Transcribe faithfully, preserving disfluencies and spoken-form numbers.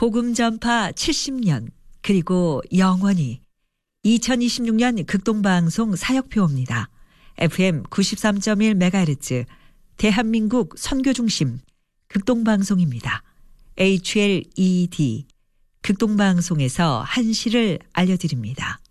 복음 전파 칠십 년 그리고 영원히 이천이십육 년 극동방송 사역표입니다. 에프엠 구십삼 점 일 메가헤르츠 대한민국 선교중심 극동방송입니다. 에이치엘이디 극동방송에서 한시를 알려드립니다.